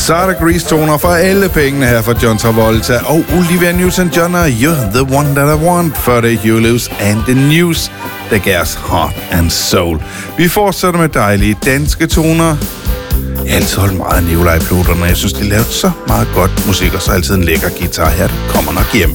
Så er der Grease-toner for alle pengene her fra John Travolta og Olivia Newton-John og You're the One That I Want for det Huey Lewis and the News, der gav os Heart and Soul. Vi fortsætter med dejlige danske toner. Jeg har altid holdt meget af Nikolaj Ploterne. Jeg synes, de lavede så meget godt musik, og så altid en lækker guitar her. Det kommer nok hjem.